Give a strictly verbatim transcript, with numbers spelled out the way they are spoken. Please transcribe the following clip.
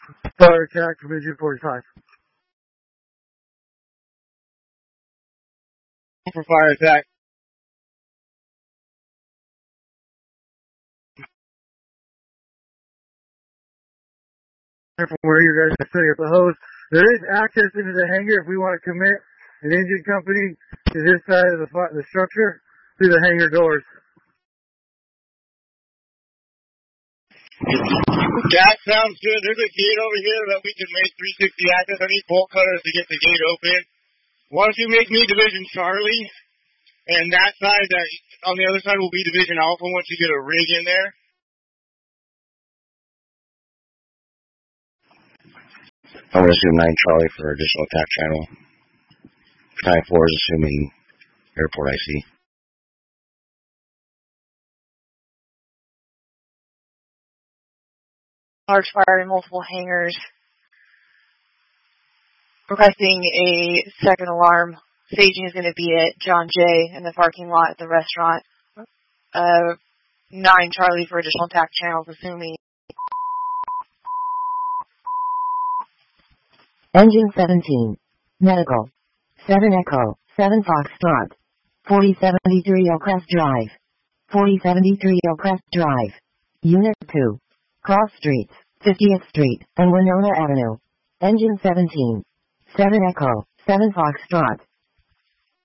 Fire attack from engine forty-five. For fire attack. From where you guys are setting up the hose. There is access into the hangar if we want to commit an engine company to this side of the, the structure through the hangar doors. That sounds good. There's a gate over here that we can make three sixty access. I need bolt cutters to get the gate open. Why don't you make me Division Charlie, and that side, that on the other side will be Division Alpha once you get a rig in there. I'm going to assume nine Charlie for additional attack channel. nine four is assuming airport I C. Large fire in multiple hangars. Requesting a second alarm. Staging is going to be at John Jay in the parking lot at the restaurant. Uh, nine Charlie for additional attack channels, assuming. Engine seventeen. Medical. seven Echo. seven Foxtrot. forty seventy-three Hillcrest Drive. forty seventy-three Hillcrest Drive. Unit two. Cross Streets, fiftieth Street, and Winona Avenue. Engine seventeen. seven Echo. seven Foxtrot.